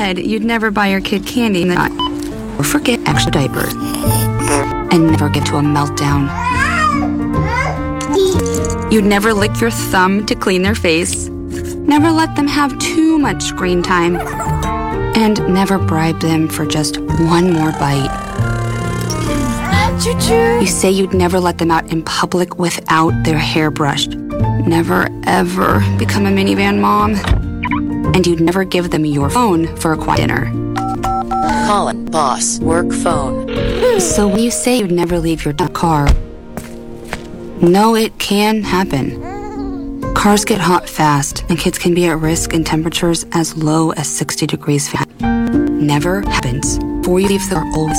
said you'd never buy your kid candy or forget extra diapers and never get to a meltdown. You'd never lick your thumb to clean their face, never let them have too much screen time, and never bribe them for just one more bite. You say you'd never let them out in public without their hair brushed, never ever become a minivan mom, and you'd never give them your phone for a quiet dinner. Colin, boss, work phone. So when you say you'd never leave your car, no, it can happen. Cars get hot fast, and kids can be at risk in temperatures as low as 60 degrees Fahrenheit. Never happens. Before you leave the car, always